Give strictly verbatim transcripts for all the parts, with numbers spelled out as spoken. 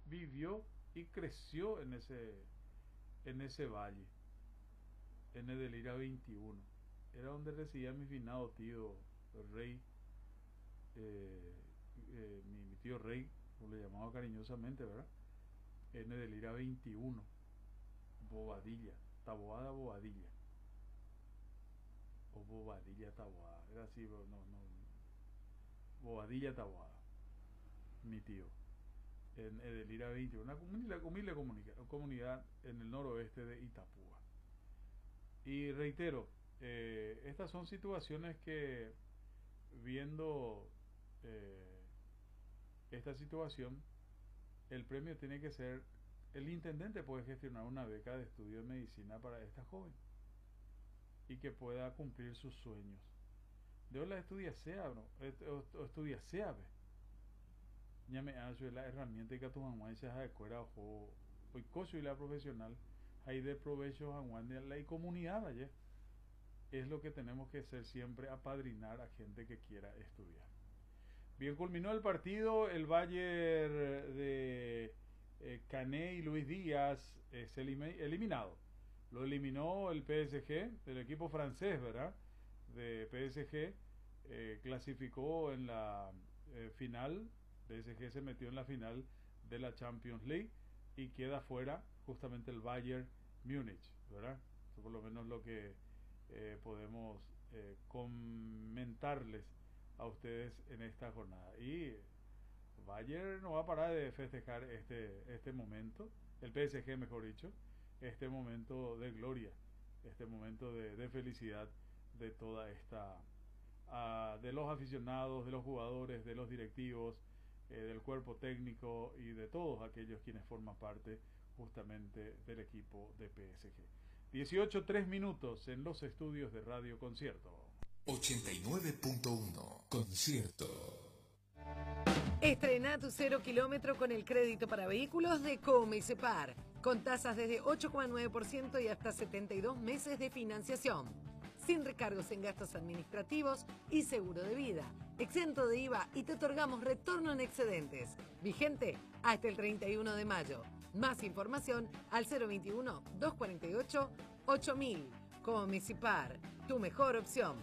vivió y creció en ese, en ese valle, en el Delira veintiuno. Era donde residía mi finado tío Rey, eh, eh, mi, mi tío Rey, como le llamaba cariñosamente, ¿verdad? En el Delira veintiuno, Bobadilla, Taboada Bobadilla, o Bobadilla Taboada, era así, no, no, Bobadilla Taboada, mi tío, en Edelira veintiuno, una humilde, humilde comunidad en el noroeste de Itapúa. Y reitero, eh, estas son situaciones que, viendo eh, esta situación, el premio tiene que ser, el intendente puede gestionar una beca de estudio de medicina para esta joven y que pueda cumplir sus sueños. De hoy la estudia sea, ¿no? O estudia sea, ve. Ya me hace la herramienta que tu mamá se ha de cuera o hoy coso y la profesional hay de provecho a la comunidad allá. Es lo que tenemos que hacer siempre, apadrinar a gente que quiera estudiar. Bien, culminó el partido, el Bayern de eh, Cané y Luis Díaz es eliminado. Lo eliminó el P S G, el equipo francés, ¿verdad? De P S G, eh, clasificó en la eh, final, P S G se metió en la final de la Champions League y queda fuera justamente el Bayern Múnich, ¿verdad? Eso por lo menos lo que eh, podemos eh, comentarles a ustedes en esta jornada. Y Bayern no va a parar de festejar este, este momento, el P S G mejor dicho, este momento de gloria, este momento de, de felicidad de toda esta, uh, de los aficionados, de los jugadores, de los directivos, eh, del cuerpo técnico y de todos aquellos quienes forman parte justamente del equipo de P S G. dieciocho, tres minutos en los estudios de Radio Concierto. ochenta y nueve punto uno Concierto. Estrena tu cero kilómetro con el crédito para vehículos de Comecepar, con tasas desde ocho coma nueve por ciento y hasta setenta y dos meses de financiación, sin recargos en gastos administrativos y seguro de vida, exento de I V A y te otorgamos retorno en excedentes, vigente hasta el treinta y uno de mayo. Más información al cero veintiuno, doscientos cuarenta y ocho, ocho mil. Comecepar, tu mejor opción.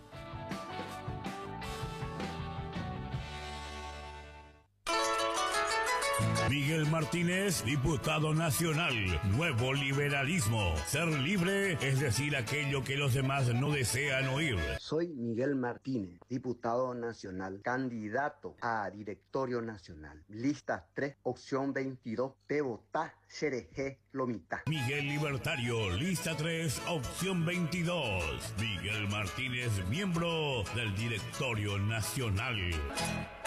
Miguel Martínez, diputado nacional. Nuevo liberalismo. Ser libre es decir aquello que los demás no desean oír. Soy Miguel Martínez, diputado nacional, candidato a directorio nacional. Lista tres, opción veintidós, Pebotá, Xerejé, Lomita. Miguel Libertario, lista tres, opción veintidós. Miguel Martínez, miembro del directorio nacional.